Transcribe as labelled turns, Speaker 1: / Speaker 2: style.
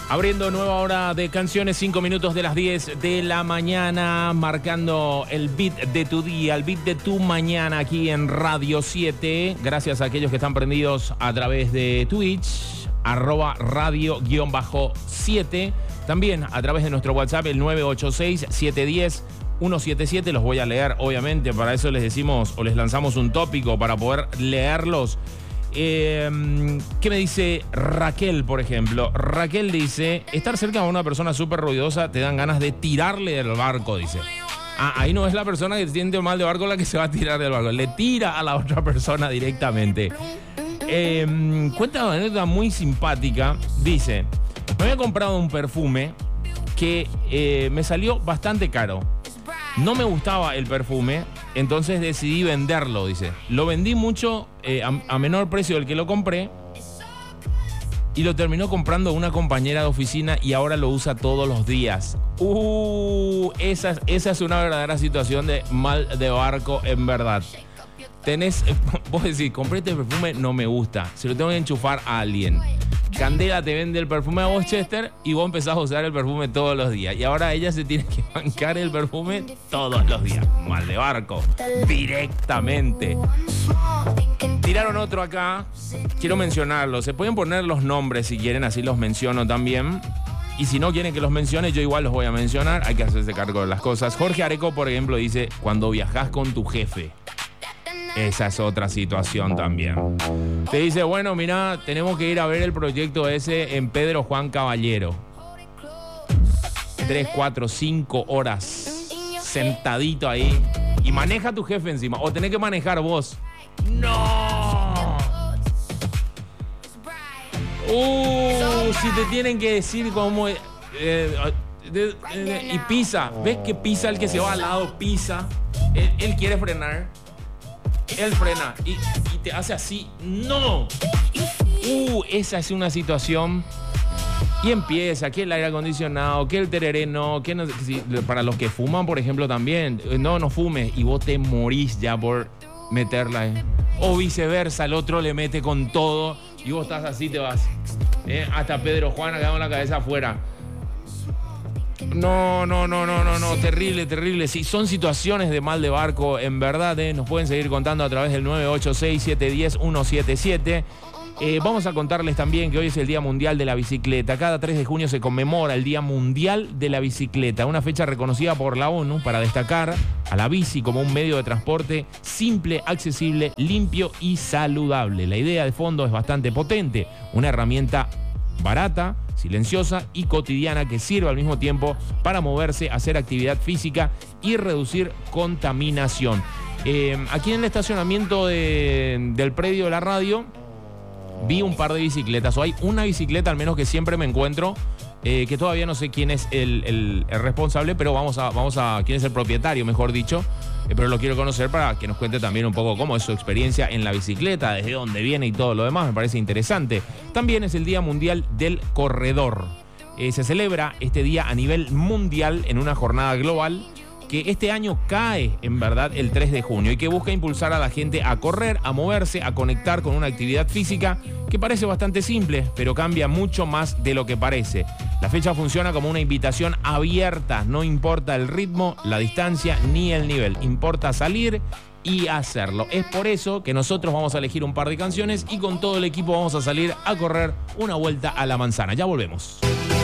Speaker 1: Abriendo nueva hora de canciones, 5 minutos de las 10 de la mañana, marcando el beat de tu día, el beat de tu mañana aquí en Radio 7. Gracias a aquellos que están prendidos a través de Twitch, @radio_7. También a través de nuestro WhatsApp, el 986-710-177. Los voy a leer, obviamente, para eso les decimos o les lanzamos un tópico para poder leerlos. ¿Qué me dice Raquel, por ejemplo? Raquel dice, estar cerca de una persona súper ruidosa te dan ganas de tirarle del barco, dice. Ahí no es la persona que siente mal de barco la que se va a tirar del barco. Le tira a la otra persona directamente. Cuenta una anécdota muy simpática. Dice, me había comprado un perfume que me salió bastante caro. No me gustaba el perfume, entonces decidí venderlo, dice. Lo vendí mucho a menor precio del que lo compré y lo terminó comprando una compañera de oficina y ahora lo usa todos los días. Esa es una verdadera situación de mal de barco, en verdad. Vos decís, compré este perfume, no me gusta, se lo tengo que enchufar a alguien. Candela te vende el perfume a vos, Chester, y vos empezás a usar el perfume todos los días. Y ahora ella se tiene que bancar el perfume todos los días. Mal de barco. Directamente. Tiraron otro acá. Quiero mencionarlo. Se pueden poner los nombres si quieren, así los menciono también. Y si no quieren que los mencione, yo igual los voy a mencionar. Hay que hacerse cargo de las cosas. Jorge Areco, por ejemplo, dice, cuando viajás con tu jefe. Esa es otra situación también. Te dice, bueno, mira, tenemos que ir a ver el proyecto ese en Pedro Juan Caballero. 3, 4, 5 horas sentadito ahí. Y maneja tu jefe encima. O tenés que manejar vos. ¡No! Si te tienen que decir cómo... y pisa. ¿Ves que pisa el que se va al lado? Pisa. Él quiere frenar. Él frena y te hace así. ¡No! Esa es una situación. Y empieza, que el aire acondicionado, que el tereré no, que no, para los que fuman, por ejemplo, también. No fumes. Y vos te morís ya por meterla. O viceversa, el otro le mete con todo y vos estás así, te vas. Hasta Pedro Juan acá con la cabeza afuera. No, terrible. Sí, son situaciones de mal de barco, en verdad, nos pueden seguir contando a través del 986-710-177. Vamos a contarles también que hoy es el Día Mundial de la Bicicleta. Cada 3 de junio se conmemora el Día Mundial de la Bicicleta, una fecha reconocida por la ONU para destacar a la bici como un medio de transporte simple, accesible, limpio y saludable. La idea de fondo es bastante potente, una herramienta barata, silenciosa y cotidiana que sirve al mismo tiempo para moverse, hacer actividad física y reducir contaminación. Aquí en el estacionamiento del predio de la radio vi un par de bicicletas, o hay una bicicleta al menos que siempre me encuentro, que todavía no sé quién es el responsable, pero vamos a quién es el propietario, mejor dicho. Pero lo quiero conocer para que nos cuente también un poco cómo es su experiencia en la bicicleta, desde dónde viene y todo lo demás, me parece interesante. También es el Día Mundial del Corredor. Se celebra este día a nivel mundial en una jornada global que este año cae, en verdad, el 3 de junio y que busca impulsar a la gente a correr, a moverse, a conectar con una actividad física que parece bastante simple, pero cambia mucho más de lo que parece. La fecha funciona como una invitación abierta, no importa el ritmo, la distancia ni el nivel, importa salir y hacerlo. Es por eso que nosotros vamos a elegir un par de canciones y con todo el equipo vamos a salir a correr una vuelta a la manzana. Ya volvemos.